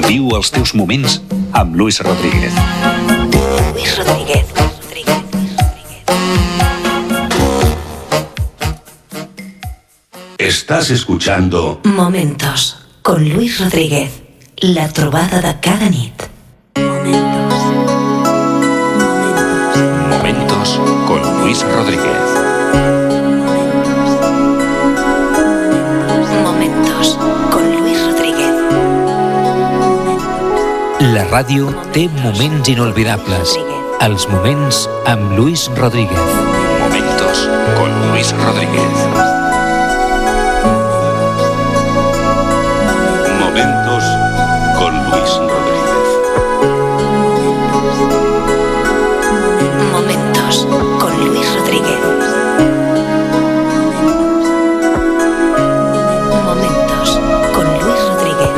Viu els teus moments amb Luis Rodríguez. Luis Rodríguez. Estás escuchando Momentos con Luis Rodríguez. La trobada de cada nit. Momentos con Luis Rodríguez. Momentos con Luis Rodríguez. La ràdio té moments inolvidables. Els moments amb Luis Rodríguez. Momentos con Luis Rodríguez. Momentos con Luis Rodríguez. Momentos con Luis Rodríguez. Momentos con Luis Rodríguez.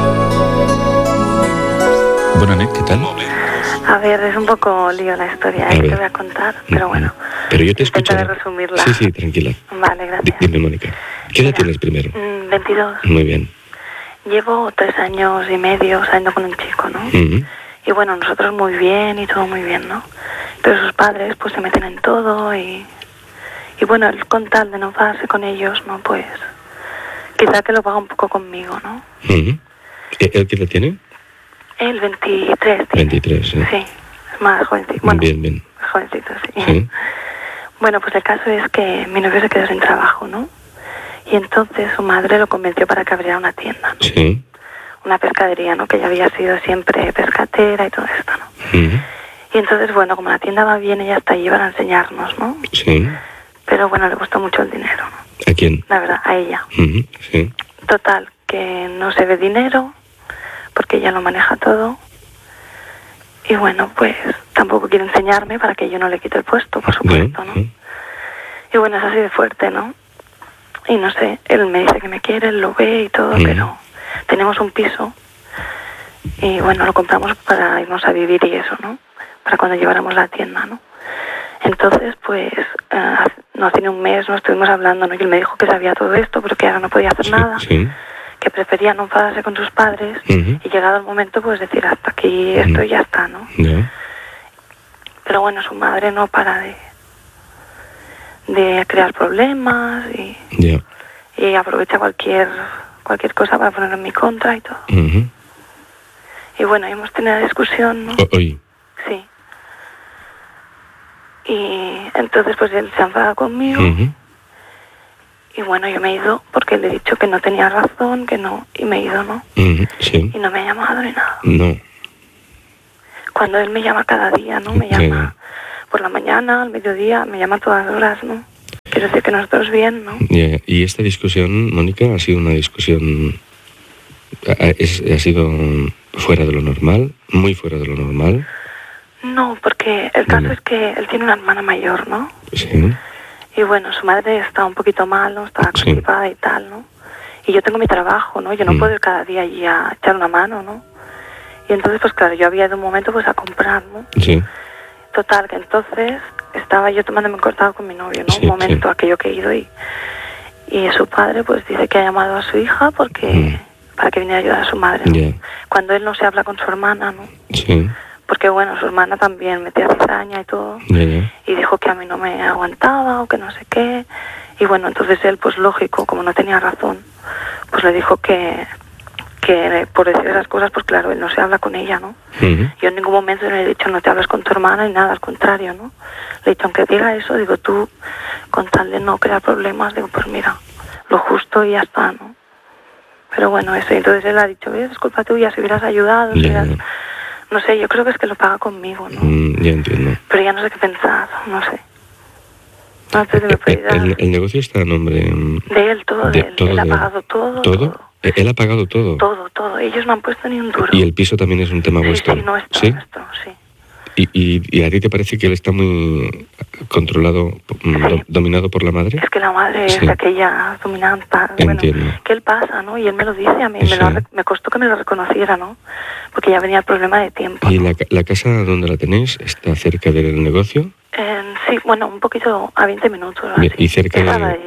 Buenas noches, ¿qué tal? A ver, es un poco lío la historia que te voy a contar, pero bueno. Pero yo te escucho. Intentaré resumirla. Sí, tranquila. Vale, gracias. Dime, Mónica. ¿Qué edad tienes primero? 22. Muy bien. Llevo 3 años y medio saliendo con un chico, ¿no? Y bueno, nosotros muy bien y todo muy bien, ¿no? Pero sus padres pues se meten en todo y bueno, él con tal de no enfadarse con ellos, ¿no? Pues quizá que lo paga un poco conmigo, ¿no? ¿Él qué edad tiene? Él 23 tiene. 23, ¿sí? Sí, es más jovencito. Bueno, Bien. es jovencito, sí. Sí. Bueno, pues el caso es que mi novio se quedó sin trabajo, ¿no? Y entonces su madre lo convenció para que abriera una tienda, ¿no? Sí. Una pescadería, ¿no? Que ella había sido siempre pescatera y todo esto, ¿no? Y entonces, bueno, como la tienda va bien, ella está allí para enseñarnos, ¿no? Sí. Pero bueno, le gustó mucho el dinero, ¿no? ¿A quién? La verdad, a ella. Sí. Total, que no se ve dinero, porque ella lo maneja todo. Y bueno, pues tampoco quiere enseñarme para que yo no le quite el puesto, por supuesto, ¿no? Y bueno, es así de fuerte, ¿no? Y no sé, él me dice que me quiere, él lo ve y todo, pero tenemos un piso y bueno, lo compramos para irnos a vivir y eso, ¿no? Para cuando lleváramos la tienda, ¿no? Entonces, pues, no hace ni un mes nos estuvimos hablando, ¿no? Y él me dijo que sabía todo esto, pero que ahora no podía hacer nada, que prefería no enfadarse con sus padres y llegado el momento, pues decir, hasta aquí esto y ya está, ¿no? Pero bueno, su madre no para de crear problemas y aprovecha cualquier cosa para ponerlo en mi contra y todo. Y bueno, hemos tenido una discusión, ¿no? Hoy. Sí. Y entonces pues él se enfada conmigo y bueno, yo me he ido porque le he dicho que no tenía razón, que no, y me he ido, ¿no? Sí. Y no me ha llamado ni nada. No. Cuando él me llama cada día, ¿no? Me llama por la mañana, al mediodía, me llama a todas horas, ¿no? Quiero decir que nosotros bien, ¿no? Y esta discusión, Mónica, ha sido una discusión... ¿Ha sido fuera de lo normal? ¿Muy fuera de lo normal? No, porque el caso es que él tiene una hermana mayor, ¿no? Sí. Y bueno, su madre está un poquito mal, ¿no? Está constipada y tal, ¿no? Y yo tengo mi trabajo, ¿no? Yo no puedo ir cada día allí a echar una mano, ¿no? Y entonces, pues claro, yo había ido un momento pues a comprar, ¿no? Sí. Total, que entonces estaba yo tomándome un cortado con mi novio, ¿no? Un momento aquello que he ido y su padre pues dice que ha llamado a su hija porque para que viniera a ayudar a su madre, ¿no? Cuando él no se habla con su hermana, ¿no? Sí. Porque bueno, su hermana también metía cizaña y todo y dijo que a mí no me aguantaba o que no sé qué y bueno, entonces él pues lógico, como no tenía razón, pues le dijo que por decir esas cosas, pues claro, él no se habla con ella, ¿no? Yo en ningún momento le he dicho no te hablas con tu hermana ni nada, al contrario, ¿no? Le he dicho, aunque diga eso, digo, tú, con tal de no crear problemas, digo, pues mira, lo justo y ya está, ¿no? Pero bueno, eso, y entonces él ha dicho, es culpa tuya, si hubieras ayudado, si hubieras... No sé, yo creo que es que lo paga conmigo, ¿no? Ya entiendo. Pero ya no sé qué pensar, no sé. No sé si me puede dar... ¿El negocio está a nombre...? De él, todo de él. Él ha pagado todo. ¿Todo? ¿Él ha pagado todo? Todo. Ellos no han puesto ni un duro. ¿Y el piso también es un tema vuestro? Sí, nuestro, sí. ¿Y a ti te parece que él está muy controlado, dominado por la madre? Es que la madre es aquella dominante. Entiendo. Bueno, que él pasa, ¿no? Y él me lo dice a mí, me costó que me lo reconociera, ¿no? porque ya venía el problema de tiempo. ¿Y la casa donde la tenéis está cerca del negocio? Sí, bueno, un poquito a 20 minutos. Bien, así. ¿Y cerca,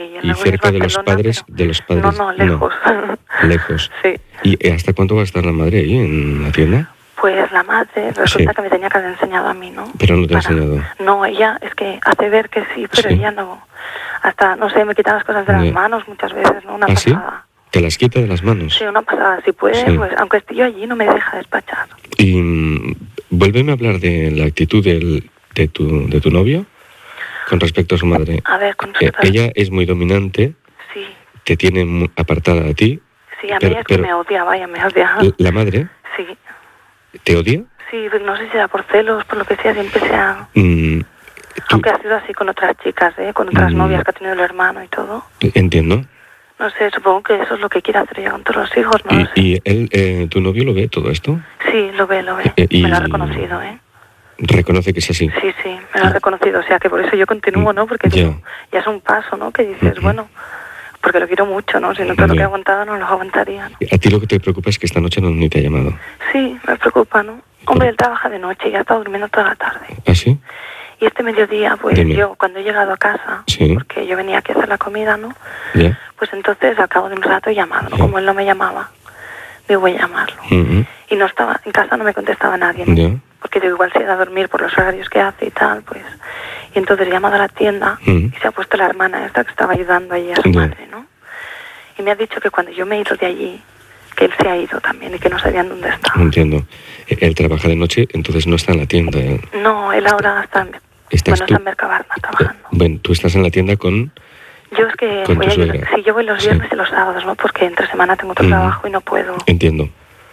de los padres? Pero... De los padres? No, lejos. No, lejos. Sí. ¿Y hasta cuánto va a estar la madre ahí en la tienda? Pues la madre resulta que me tenía que haber enseñado a mí, ¿no? Pero no te ha enseñado. No, ella es que hace ver que sí, pero ella no. Hasta, no sé, me quita las cosas de las manos muchas veces, ¿no? Una pasada. ¿Sí? ¿Te las quita de las manos? Sí, una pasada. Si puede, pues aunque esté yo allí, no me deja despachar. Y vuélveme a hablar de la actitud de tu novio con respecto a su madre. A ver, con respecto ella es muy dominante. Sí. Te tiene apartada a ti. Sí, a mí es que me odia, vaya, me odia. ¿La madre? Sí. ¿Te odia? Sí, no sé si era por celos, por lo que sea, siempre sea... Aunque ha sido así con otras chicas, con otras novias que ha tenido el hermano y todo. Entiendo. No sé, supongo que eso es lo que quiere hacer ella con todos los hijos, no lo sé. ¿Y él, tu novio, lo ve todo esto? Sí, lo ve. Me lo ha reconocido, ¿Reconoce que es así? Sí, me lo ha reconocido. O sea, que por eso yo continúo, ¿no? Porque digo, ya es un paso, ¿no? Que dices, bueno, porque lo quiero mucho, ¿no? Si no todo lo que he aguantado, no lo aguantaría, ¿no? ¿A ti lo que te preocupa es que esta noche ni te ha llamado? Sí, me preocupa, ¿no? Hombre, él trabaja de noche y ya está durmiendo toda la tarde. ¿Ah, sí? Y este mediodía, pues yo, cuando he llegado a casa, porque yo venía aquí a hacer la comida, ¿no? Pues entonces, al cabo de un rato he llamado, ¿no? Como él no me llamaba, digo, voy a llamarlo. Y no estaba, en casa no me contestaba nadie, ¿no? Porque digo, igual se iba a dormir por los horarios que hace y tal, pues. Y entonces he llamado a la tienda y se ha puesto la hermana esta que estaba ayudando allí a su madre, ¿no? Y me ha dicho que cuando yo me he ido de allí, que él se ha ido también y que no sabían dónde estaba. Entiendo. Él trabaja de noche, entonces no está en la tienda. No, él ahora está en Mercabarna trabajando. Bueno, tú estás en la tienda con... Yo es que yo voy los viernes y los sábados, ¿no? Porque entre semana tengo otro trabajo y no puedo. Entiendo.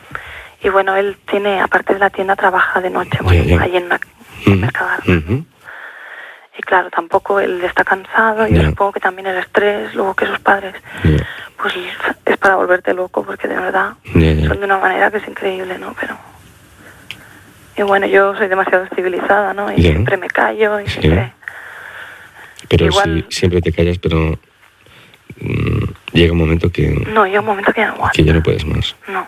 Y bueno, él tiene, aparte de la tienda, trabaja de noche, allí en Mercabarna. Y claro, tampoco él está cansado y yo supongo que también el estrés, luego que sus padres, pues es para volverte loco, porque de verdad son de una manera que es increíble, ¿no? Pero... Y bueno, yo soy demasiado civilizada, ¿no? Y siempre me callo y siempre... Pero igual... siempre te callas, pero llega un momento que... No, llega un momento que ya no aguanto. Que ya no puedes más. No.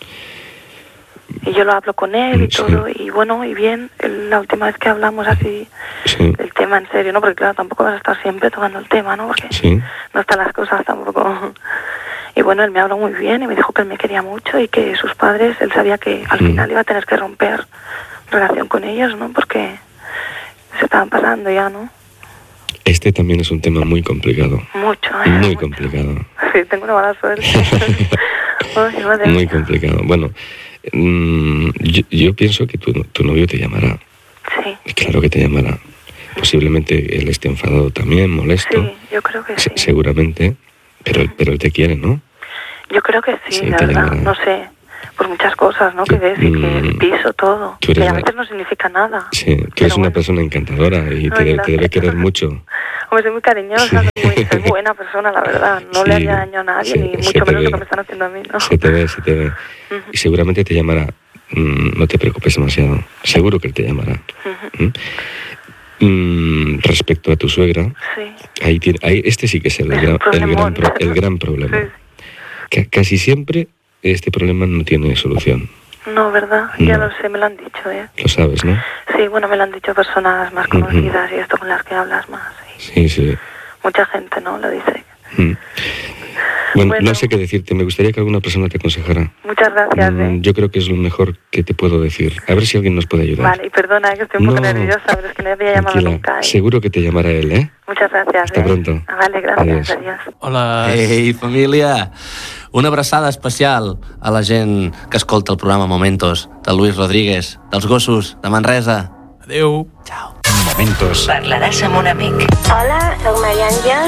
Y yo lo hablo con él y todo, y bueno, y bien, la última vez que hablamos así del tema en serio, ¿no? Porque claro, tampoco vas a estar siempre tocando el tema, ¿no? Porque no están las cosas tampoco... Y bueno, él me habló muy bien y me dijo que él me quería mucho y que sus padres, él sabía que al final iba a tener que romper relación con ellos, ¿no? Porque se estaban pasando ya, ¿no? Este también es un tema muy complicado. Mucho, muy complicado. Sí, tengo una mala suerte. Muy complicado. Bueno, yo pienso que tu novio te llamará. Sí. Claro que te llamará. Posiblemente él esté enfadado también, molesto. Sí, yo creo que sí. Seguramente, pero él te quiere, ¿no? Yo creo que sí, la verdad, no sé, por muchas cosas, ¿no? Que ves y que el piso, todo, que a veces no significa nada. Sí, tú eres una persona encantadora y te debe querer mucho. Hombre, soy muy cariñosa, soy buena persona, la verdad, no le haría daño a nadie, ni mucho menos lo que me están haciendo a mí, ¿no? Se te ve. Y seguramente te llamará, no te preocupes demasiado, seguro que él te llamará. Respecto a tu suegra, este sí que es el gran problema. Casi siempre este problema no tiene solución. No, ¿verdad? Ya lo sé, me lo han dicho, ¿eh? Lo sabes, ¿no? Sí, bueno, me lo han dicho personas más conocidas y esto con las que hablas más. Sí. Mucha gente, ¿no? Lo dice. Bueno, no sé qué decirte. Me gustaría que alguna persona te aconsejara. Muchas gracias, Yo creo que es lo mejor que te puedo decir. A ver si alguien nos puede ayudar. Vale, y perdona, que estoy un poco nerviosa, pero es que no había llamado nunca. Seguro que te llamará él, ¿eh? Muchas gracias. Hasta pronto. Vale, gracias. Adiós. Hola. Ei, família. Una abraçada especial a la gent que escolta el programa Momentos, del Luis Rodríguez, dels gossos, de Manresa. Adéu. Ciao. Momentos. Parlaràs amb un amic. Hola, soc Maria Àngel.